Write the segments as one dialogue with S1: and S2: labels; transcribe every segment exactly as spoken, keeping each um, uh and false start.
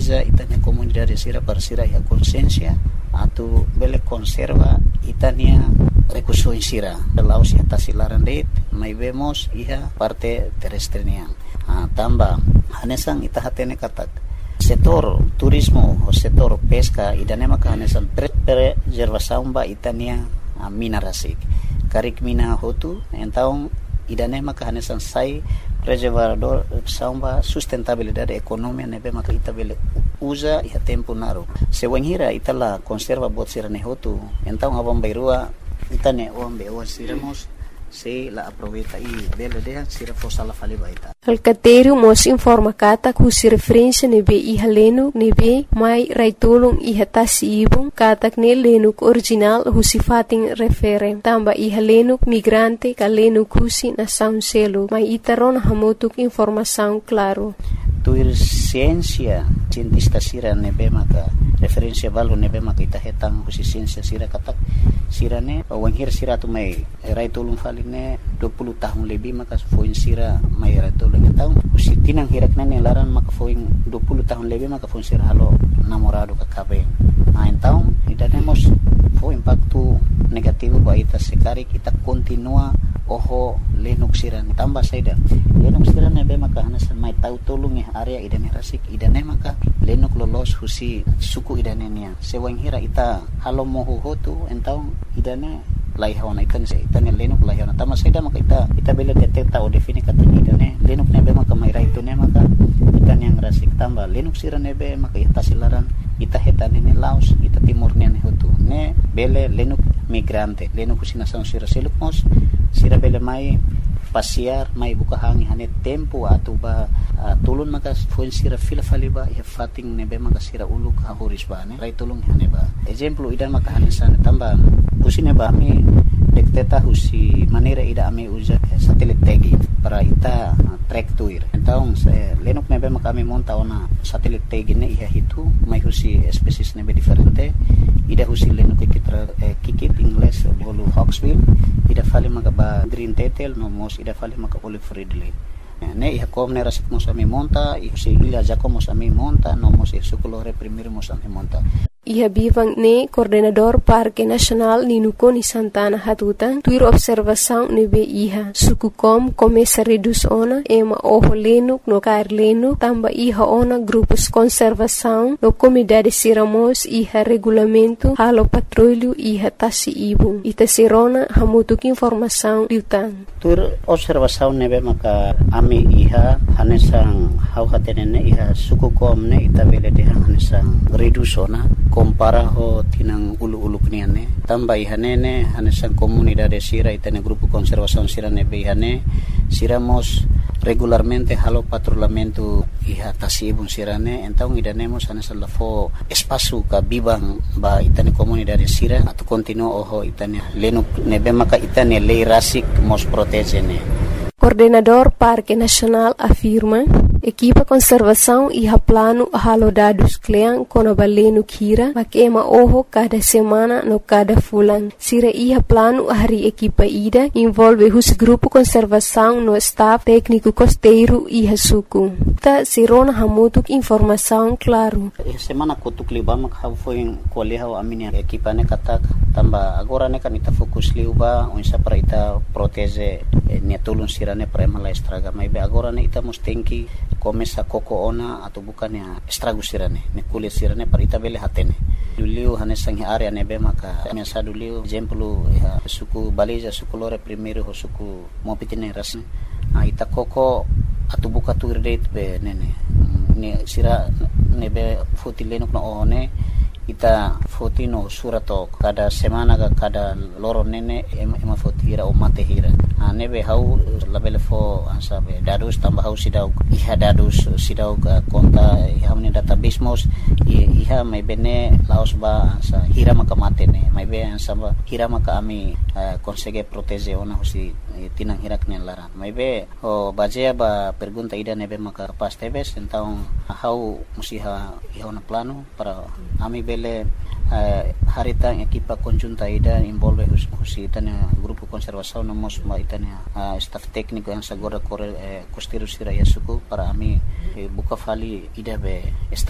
S1: valoriza itania comunidade sira para sira a consciência atu bele conserva itania recursos sira laos ya tasilaran det mai vemos iha parte terrestre niang ah, tambah hanesan ita hatene katak setor turismo o setor pesca idanema ka hanesan preservação ba itania ah, mina rasik karik mina hotu então idanema ka hanesan sai preservador samba sustentabilidade economia nebe maka ita bele usa iha tempo naro se wenhira itala conserva bot sirane hotu então abang bairua itane ombe o siramos se la aproveita e bele de sira fosala fali baita
S2: alcateiro mos informa kata ku si referência nebe iha lenu nebe mai raitulung iha tasibung katak ne lenuk original husi fating refere tamba iha lenuk migrante ka lenuk husi na sound selo mai itaron hamutuk informação claro
S1: tuir ciência cientista sira nebe maka referência valu nebe maka ita hetang husi ciência sira katak sira ne wanghir sira tu mai raitulung fali ne dua puluh tahun lebih maka foin sira mai raitulung então husi tinang hirak ne laran maka foin dua puluh tahun lebih maka foin sira halo namorado ka kabe ah então idanemos fo impacto negativo ba ita sekari kita continua oho lenuk sira tambah saida lenuk sira nebe maka hanasan mai tau tolong ya area idane rasik idane maka lenuk lolos husi suku idane nia sewang hira ita halo mohu hotu então idane laihona ikan se itane lenuk laihona tama saida maka ita ita bela detecta o defini kata idane lenuk nebe maka mai raitu ne maka itan yang rasik tambah lenuk sira nebe maka ita silaran ita hetane ne laos ita timur ne hotu ne bele lenuk migrante lenuk husina sang sira selukmos sira bele mai pasiar mai buka hangi hane tempo atu ba uh, tulun maka fuen sira fila faliba ya fating nebe maka sira uluk hahuris ba ne rai tulung hane ba exemplo idan maka hane sana tamba usine ba mi dekteta husi manera ida ame usa satelit tagi para ita uh, track tuir então lenuk nebe maka mi monta ona satelit tagi ne iha hitu mai husi species nebe diferente ida husi lenuk kikitra eh, kikit ingles bolu hawksbill ida fali maka ba green tetel no mos ida fali maka olive ridley ne iha kom ne rasik mos ami monta ihusi ila jako mos ami monta no mos sukulore primir mos ami monta
S2: iha bivang ne coordenador Parque Nacional Ninukoni Santana Hatutan tuir observação nebe iha suku kom começa reduz ona ema oho lenuk no kair lenuk tamba iha ona grupos conservação no comunidade siramos iha regulamento halo patrulho iha tasi ibung ita sirona hamutuk informação liutan
S1: tuir observação nebe maka ami iha hanesang hau hatenene iha suku kom ne ita bele de hanesang reduz ona compara ho tinang ulu-ulu kniane tambah ihanene hanesan comunidade sira itane grupo conservação sira nebe ihane siramos regularmente halo patrulhamento iha tasibun sirane então idanemos hanesan lafo espaço ka bibang ba itane comunidade sira atau continua oho itane lenuk nebe maka itane lei rasik mos protegene.
S2: Coordenador Parque Nacional afirma equipa conservação e plano halo dados kleang kono balenu kira makema oho cada semana no cada fulan sira iha plano hari equipa ida envolve hus grupo conservação no staff técnico costeiro iha suku ta sirona hamutuk informação claro
S1: semana kutuk libam kha foi koleha aminia equipa ne katak tamba agora ne kanita fokus liuba unsa para ita protege ne tulun sirane prema la estraga mai be agora ne ita mustenki começa koko ona atau bukan ya estrago sirane ne kulit sirane parita bele hatene dulu hanesang area nebe maka biasa dulu exemplo ya suku baliza suku lore primeiro ho suku mopitine ras ita koko atau buka tu rate be nene ne sira nebe fotilenok no one ita fotino surato kada semana ga kada loro nene ema fotira o mate hira nebe hau labele fo ansabe dadus tambah hau sidau iha dadus sidau ga konta iha meni database mos iha mai bene laos ba ansa hira maka mate ne mai be ansaba hira maka ami consegue protege ona husi tinang hirak ne laran mai be o baje ba pergunta ida nebe maka pas tebes então hau musiha iha ona plano para ami bele uh, harita equipa conjunta ida envolve husi itania grupo conservação no mos ma itania uh, staff técnico yang sagora corre uh, costeiro sira yasuku para ami uh, buka fali ida be extra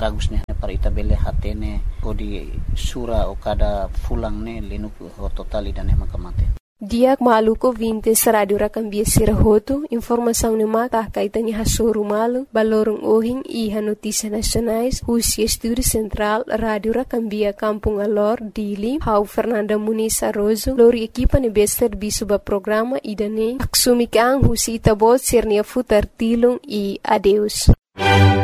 S1: estragos ne para itabele hatene o di sura o cada fulang ne linu ho totali dan makamate.
S2: Diak maluko vintes radio rakambia sirahoto, informação ne mata kaitan iha soru malu, balorong ohing iha notícia nacionais, Husi Estúdio Central, Radio Rakambia Kampung Alor, Dili, Hau Fernanda Muniz Arrozo, lori equipa ne bester bisuba programa idane, aksumikang Husi Itabot Sernia Futar Tilung e adeus.